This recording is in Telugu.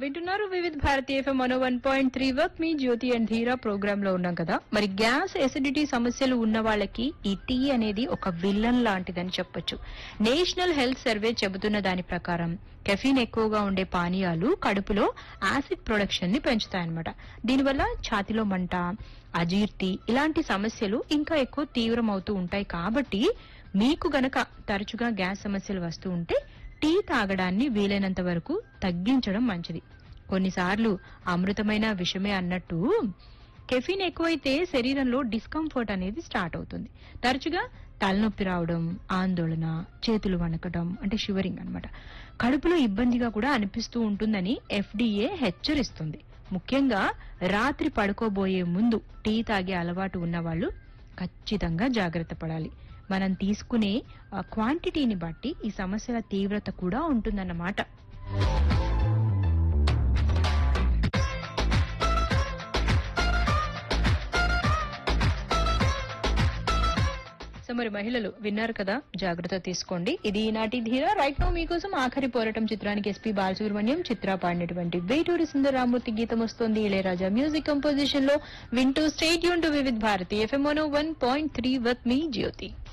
వింటున్నారు వివిధ భారతీయ FM 101.3 work me Jyothi and ధీరా ప్రోగ్రామ్ లో ఉన్నాం కదా. మరి గ్యాస్ ఎసిడిటీ సమస్యలు ఉన్న వాళ్ళకి ఈ టీ అనేది ఒక విల్లన్ లాంటిదని చెప్పొచ్చు. నేషనల్ హెల్త్ సర్వే చెబుతున్న దాని ప్రకారం కెఫీన్ ఎక్కువగా ఉండే పానీయాలు కడుపులో యాసిడ్ ప్రొడక్షన్ ని పెంచుతాయన్నమాట. దీనివల్ల ఛాతిలో మంట, అజీర్తి ఇలాంటి సమస్యలు ఇంకా ఎక్కువ తీవ్రమవుతూ ఉంటాయి. కాబట్టి మీకు గనక తరచుగా గ్యాస్ సమస్యలు వస్తూ ఉంటే టీ తాగడాన్ని వీలైనంత వరకు తగ్గించడం మంచిది. కొన్నిసార్లు అమృతమైన విషమే అన్నట్టు కెఫీన్ ఎక్కువైతే శరీరంలో డిస్కంఫర్ట్ అనేది స్టార్ట్ అవుతుంది. తరచుగా తలనొప్పి రావడం, ఆందోళన, చేతులు వణకడం అంటే షివరింగ్ అన్నమాట. కడుపులో ఇబ్బందిగా కూడా అనిపిస్తూ ఉంటుందని FDA హెచ్చరిస్తుంది. ముఖ్యంగా రాత్రి పడుకోబోయే ముందు టీ తాగే అలవాటు ఉన్నవాళ్లు ఖచ్చితంగా జాగ్రత్త పడాలి. మనం తీసుకునే క్వాంటిటీని బట్టి ఈ సమస్యల తీవ్రత కూడా ఉంటుందన్నమాట. సో మరి మహిళలు విన్నారు కదా, జాగ్రత్త తీసుకోండి. ఇది ఈనాటి ధీర. రైట్ నౌ మీకోసం ఆఖరి పోరాటం చిత్రానికి ఎస్పీ బాలసుబ్రహ్మణ్యం చిత్ర పాడినటువంటి వేటూరి సుందరరామూర్తి గీతం వస్తోంది. ఇళయరాజా మ్యూజిక్ కంపోజిషన్ లో వింటూ స్టే ట్యూన్ టు వివిధ Bharati FM 101.3 with me Jyothi.